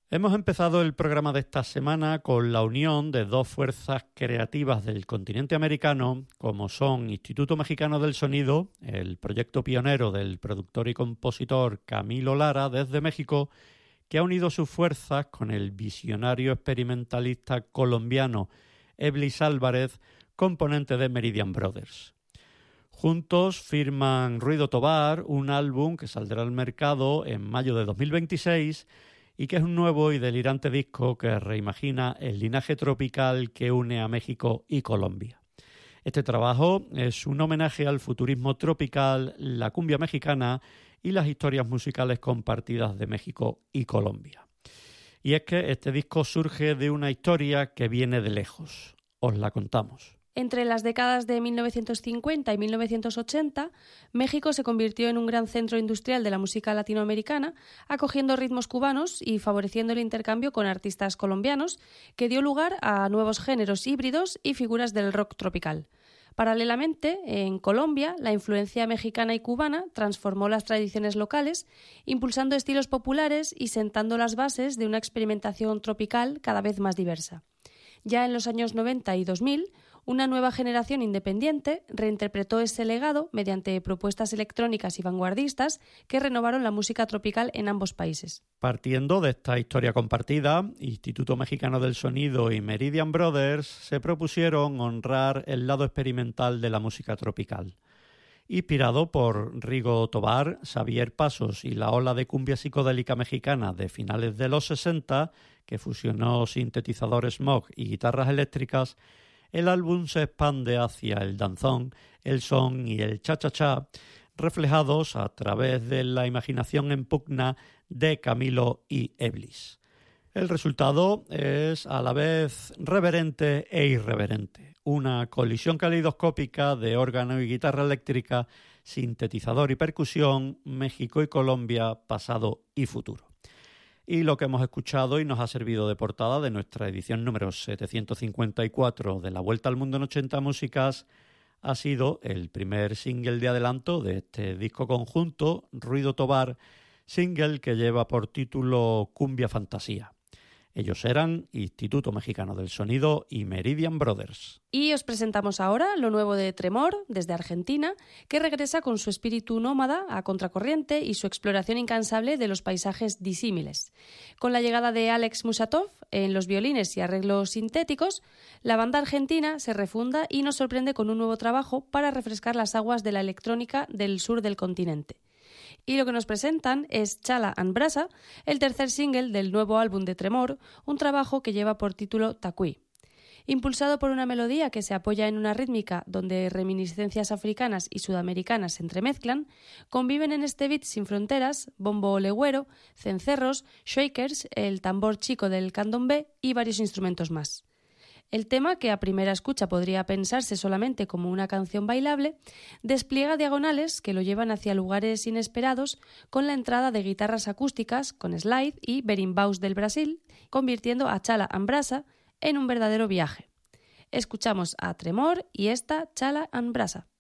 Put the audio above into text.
Hemos empezado el programa de esta semana con la unión de dos fuerzas creativas del continente americano, como son Instituto Mexicano del Sonido, el proyecto pionero del productor y compositor Camilo Lara desde México, que ha unido sus fuerzas con el visionario experimentalista colombiano Eblis Álvarez, componente de Meridian Brothers. Juntos firman Ruido Tobar, un álbum que saldrá al mercado en mayo de 2026 y que es un nuevo y delirante disco que reimagina el linaje tropical que une a México y Colombia. Este trabajo es un homenaje al futurismo tropical, la cumbia mexicana y las historias musicales compartidas de México y Colombia. Y es que este disco surge de una historia que viene de lejos. Os la contamos. Entre las décadas de 1950 y 1980, México se convirtió en un gran centro industrial de la música latinoamericana, acogiendo ritmos cubanos y favoreciendo el intercambio con artistas colombianos, que dio lugar a nuevos géneros híbridos y figuras del rock tropical. Paralelamente, en Colombia, la influencia mexicana y cubana transformó las tradiciones locales, impulsando estilos populares y sentando las bases de una experimentación tropical cada vez más diversa. Ya en los años 90 y 2000, una nueva generación independiente reinterpretó ese legado mediante propuestas electrónicas y vanguardistas que renovaron la música tropical en ambos países. Partiendo de esta historia compartida, Instituto Mexicano del Sonido y Meridian Brothers se propusieron honrar el lado experimental de la música tropical. Inspirado por Rigo Tobar, Xavier Pasos y la ola de cumbia psicodélica mexicana de finales de los 60, que fusionó sintetizadores Moog y guitarras eléctricas, el álbum se expande hacia el danzón, el son y el cha-cha-cha, reflejados a través de la imaginación en pugna de Camilo y Eblis. El resultado es a la vez reverente e irreverente, una colisión caleidoscópica de órgano y guitarra eléctrica, sintetizador y percusión, México y Colombia, pasado y futuro. Y lo que hemos escuchado y nos ha servido de portada de nuestra edición número 754 de La Vuelta al Mundo en 80 Músicas ha sido el primer single de adelanto de este disco conjunto, Ruido Tobar, single que lleva por título Cumbia Fantasía. Ellos eran Instituto Mexicano del Sonido y Meridian Brothers. Y os presentamos ahora lo nuevo de Tremor, desde Argentina, que regresa con su espíritu nómada a contracorriente y su exploración incansable de los paisajes disímiles. Con la llegada de Alex Mushatov en los violines y arreglos sintéticos, la banda argentina se refunda y nos sorprende con un nuevo trabajo para refrescar las aguas de la electrónica del sur del continente. Y lo que nos presentan es Chala and Brasa, el tercer single del nuevo álbum de Tremor, un trabajo que lleva por título Tacuí. Impulsado por una melodía que se apoya en una rítmica donde reminiscencias africanas y sudamericanas se entremezclan, conviven en este beat sin fronteras bombo legüero, cencerros, shakers, el tambor chico del candombe y varios instrumentos más. El tema, que a primera escucha podría pensarse solamente como una canción bailable, despliega diagonales que lo llevan hacia lugares inesperados con la entrada de guitarras acústicas con slide y berimbaus del Brasil, convirtiendo a Chala and Brasa en un verdadero viaje. Escuchamos a Tremor y esta Chala and Brasa.